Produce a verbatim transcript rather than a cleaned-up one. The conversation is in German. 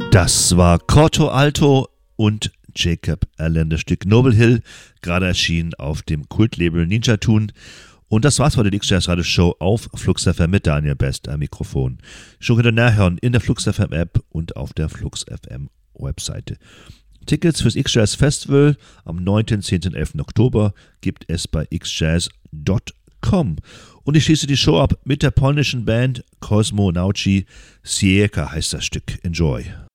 Das war Corto Alto und Jacob Allen, das Stück Noble Hill, gerade erschienen auf dem Kultlabel Ninja Tune. Und das war's heute, die X-Jazz Radio Show auf Flux F M mit Daniel Best am Mikrofon. Schon könnt ihr nachhören in der Flux F M App und auf der Flux F M Webseite. Tickets fürs X-Jazz Festival am neunten, zehnten, elften Oktober gibt es bei x jazz punkt com. Und ich schließe die Show ab mit der polnischen Band Kosmonauci. Sieka heißt das Stück. Enjoy.